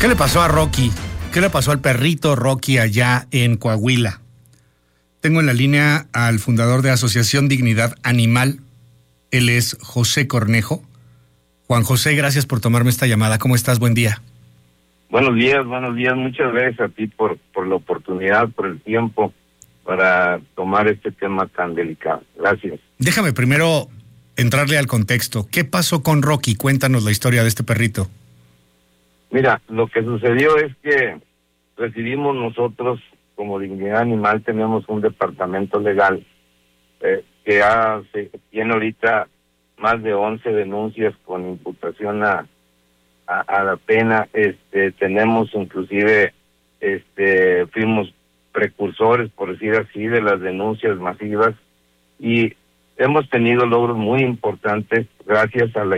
¿Qué le pasó a Rocky? ¿Qué le pasó al perrito Rocky allá en Coahuila? Tengo en la línea al fundador de Asociación Dignidad Animal. Él es José Cornejo. Juan José, gracias por tomarme esta llamada. ¿Cómo estás? Buen día. Buenos días. Muchas gracias a ti por la oportunidad, por el tiempo para tomar este tema tan delicado. Gracias. Déjame primero entrarle al contexto. ¿Qué pasó con Rocky? Cuéntanos la historia de este perrito. Mira, lo que sucedió es que recibimos nosotros, como Dignidad Animal, tenemos un departamento legal que tiene ahorita más de 11 denuncias con imputación a la pena. Tenemos inclusive, fuimos precursores, por decir así, de las denuncias masivas, y hemos tenido logros muy importantes gracias a la